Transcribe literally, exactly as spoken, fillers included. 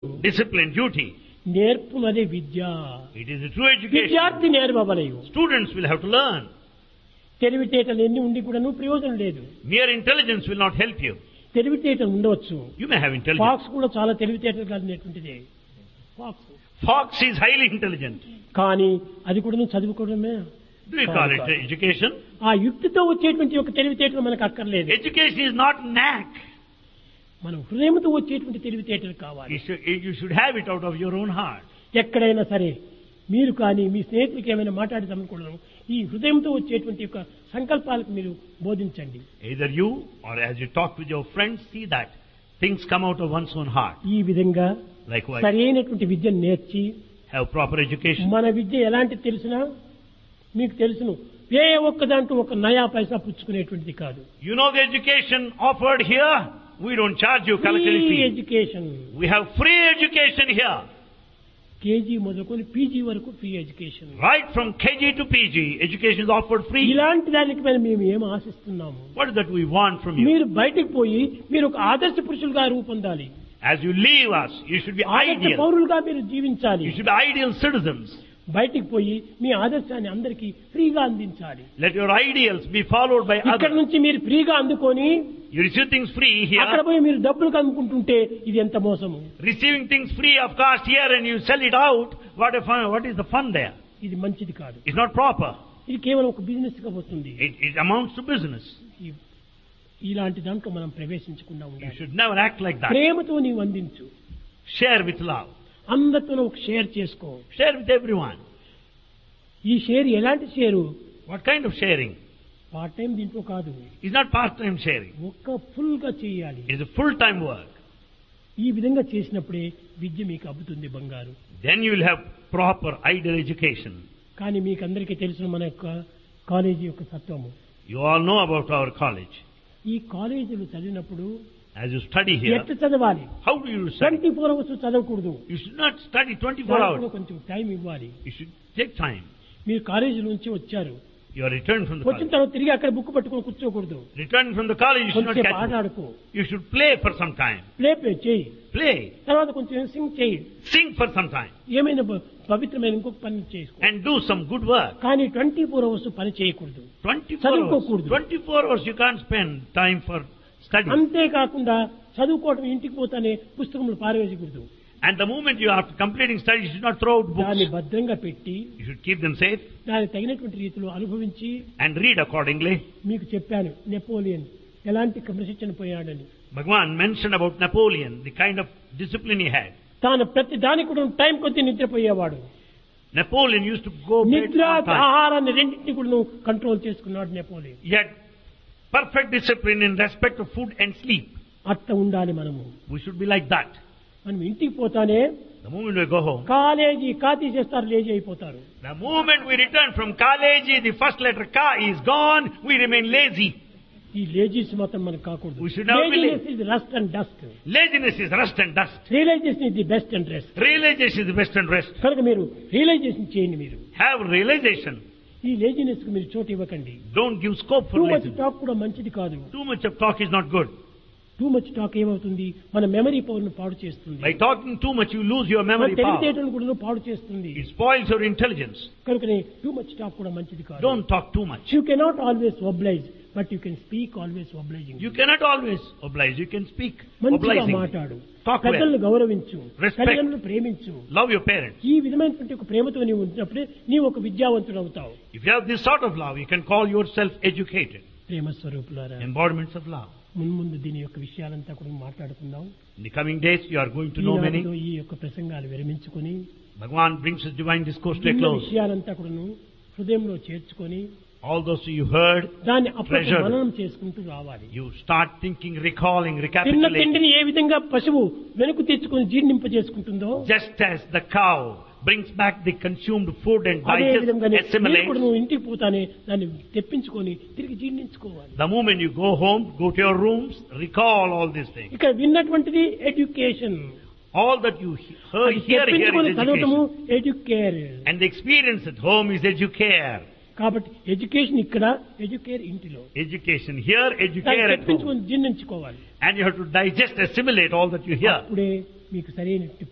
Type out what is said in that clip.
discipline, duty. నేర్పునదే Vidya. It is a true education. విద్యార్థి నేర్పవలయు. Students will have to learn. తెలివితేటలు ఎన్ని ఉండి కూడాను ప్రయోజనం లేదు. Mere intelligence will not help you. తెలివితేటలు ఉండవచ్చు. You may have intelligence. Pox కూడా చాలా తెలివితేటలు కలిగినటువంటిదే. Pox. Fox is highly intelligent. కానీ అది కూడా నువ్వు చదువుకోవడమే. Do you call it education? ఆ యుక్తితో వచ్చేటువంటి ఒక తెలివితేటలు మనకు అక్కర్లేదు. Education is not knack. మనం హృదయంతో వచ్చేటువంటి తెలివితేటలు కావాలి. You should, you should have it out of your own heart. ఎక్కడైనా సరే మీరు కానీ మీ స్నేహితులకి ఏమైనా మాట్లాడదామనుకోవడం ఈ హృదయంతో వచ్చేటువంటి ఒక సంకల్పాలకు మీరు బోధించండి. Either you or as you talk with your friends, see that things come out of one's own heart. ఈ విధంగా Likewise, సరైనటువంటి విద్యను నేర్చి have proper education. మన విద్య ఎలాంటి తెలిసినా మీకు తెలుసును ఏ ఒక్క దాంట్లో ఒక నయా పైసా పుచ్చుకునేటువంటిది కాదు. You know the education offered here? We don't charge you collective free fee. Education. We have free education here. KG మొదలుకొని పీజీ వరకు free education. Right from K G to P G, education is offered free. ఇలాంటి దానికి మరి మేము ఏం ఆశిస్తున్నాము? What is that we want from you? మీరు బయటకు పోయి మీరు ఒక ఆదర్శ పురుషులుగా రూపొందాలి. As you leave us, you should be ఆదర్శ ideal. పౌరులుగా మీరు జీవించాలి. You should be ideal citizens. బయటికి పోయి మీ ఆదర్శాన్ని అందరికీ ఫ్రీగా అందించాలి. Let your ideals be followed by ఇక్కడ others. నుంచి మీరు ఫ్రీగా అందుకొని You receive things free అక్కడ here. పోయి మీరు డబ్బులు కనుక్కుంటుంటే ఇది ఎంత మోసము. Receiving things free of cost here and you sell it out. What a fun, what is the fun there? ఇది మంచిది కాదు. It's not proper. ఇది కేవలం ఒక బిజినెస్ గా వస్తుంది. It, it amounts to business. ఈ- ఇలాంటి దాంట్లో మనం ప్రవేశించకుండా You ఉండాలి. should never act like that. ప్రేమతో నీవు అందించు. Share with love. అందరితో ఒక షేర్ చేసుకో. Share with everyone. ఈ షేర్ ఎలాంటి share? What kind of sharing? Part time దీంట్లో కాదు. It's not part-time sharing. ఒక్క ఫుల్ గా చేయాలి. It is a full-time work. ఈ విధంగా చేసినప్పుడే విద్య మీకు అబ్బుతుంది బంగారు. Then you will have proper ideal education. కానీ మీకు అందరికీ తెలుసు మన యొక్క కాలేజీ యొక్క తత్వము. You all know about our college. ఈ కాలేజీలు చదివినప్పుడు As you study here, ఎట్లా చదవాలి? how do you study? Twenty four hours చదవకూడదు. You should not study twenty-four దానికి కూడా hours. కొంచెం టైం ఇవ్వాలి. You should take time. మీరు కాలేజీ నుంచి వచ్చారు, You are returned from the వచ్చిన college. తర్వాత తిరిగి అక్కడ బుక్ పట్టుకొని కూర్చోకూడదు. Returning from the college, you should not కొంచెం catch ఆట book. ఆడుకో, You should play for some time. Play play చేయి, Play. తర్వాత కొంచెం సింగ్ చేయి, Sing for some time. ఏమైనా ప- పవిత్రమైన ఇంకొక పని చేసుకో. And do some good work. కానీ ట్వంటీ ఫోర్ అవర్స్ పని చేయకూడదు. twenty-four hours. చదువుకోకూడదు. twenty-four hours you can't spend time for study. అంతేకాకుండా చదువుకోవడం ఇంటికి పోతానే పుస్తకములు పారవేయకూడదు. And the moment you are completing study, you should not throw out దాన్ని books. భద్రంగా పెట్టి You should keep them safe దాని తగినటువంటి రీతిలో అనుభవించి and read accordingly. మీకు చెప్పాను నెపోలియన్ ఎలాంటి క్రమశిక్షణ పోయాడని. Bhagwan mentioned about Napoleon, the kind of discipline he had. తాను ప్రతి దానికి కూడా టైం కొద్ది నిద్రపోయేవాడు. Napoleon used to go bed నిద్ర on time. ఆహారాన్ని రెండింటిని కూడా కంట్రోల్ చేసుకున్నాడు Napoleon. He had perfect discipline in respect of food and sleep. అట్ట ఉండాలి మనము. We should be like that. మనం ఇంటికి పోతానే The moment we go home, college కా తీసేస్తారు, లేజీ అయిపోతారు. the moment we return from college, the first letter Ka is gone, we remain lazy. ఈ లేజీస్ మాత్రం మనకు కాకూడదు. We should never be laziness is rust and dust. Laziness is rust and dust. Realisation is the best and rest. Realization is the best and rest. కనుక మీరు realisation చేయండి. మీరు Have realization. ఈ laziness కు మీరు చోటు ఇవ్వకండి. Don't give scope for too much laziness. Talk కూడా మంచిది కాదు. Too much of talk is not good. Too much talk ఏమవుతుంది, మన మెమరీ పవర్ ను పాడు చేస్తుంది. By talking too much, you lose your మన memory power. తెలివితేటలను కూడా పాడు చేస్తుంది. It spoils your intelligence. కనుకనే టూ మచ్ టాక్ కూడా మంచిది కాదు. Don't talk too much. You cannot always oblige, but you can speak always obliging. You cannot always oblige. You can speak మంచిగా obliging. మాట్లాడు, Talk well. పెద్దలను గౌరవించు, Respect. తల్లిదండ్రులను ప్రేమించు. Love your parents. ఈ విధమైనటువంటి ఒక ప్రేమతో నీవు ఉంచినప్పుడే నీవు ఒక విద్యావంతుడు అవుతావు. If you have this sort of love, you can call yourself educated. ప్రేమ స్వరూపులారా, Embodiments of love. మున్ముందు దీని యొక్క విషయాలంతా కూడా మాట్లాడుకుందాం. In the coming days, you are going to know many. ఈనాటితో ఈ యొక్క ప్రసంగాలు విరమించుకొని Bhagwan brings his divine discourse to a ఇన్న close. విషయాలంతా కూడాను హృదయంలో చేర్చుకొని All those you heard, దాన్ని అప్పుడు Treasured. మననం చేసుకుంటూ రావాలి. you start thinking, recalling, తిన్న recapitulating. తిండిని ఏ విధంగా పశువు వెనుకు తెచ్చుకొని జీర్ణింపజేసుకుంటుందో Just as the cow brings back the consumed food and అదే digests, విధంగానే మీరు assimilates. కూడా నువ్వు ఇంటికి పోతానే దాన్ని తెప్పించుకొని తిరిగి జీర్ణించుకోవాలి. The moment you go home, go to your rooms, recall all these things. ఇక్కడ విన్నటువంటిది education, All that you he- heard here, here తెప్పించుకొని is చదవటము education. Educare. And the experience at home is educare. కాబట్టి education ఇక్కడ, educare ఇంటిలో. Education here, దాన్ని educare at home. తెప్పించుకొని జీర్ణించుకోవాలి. And you have to digest, assimilate all that you hear. అప్పుడే మీకు సరైన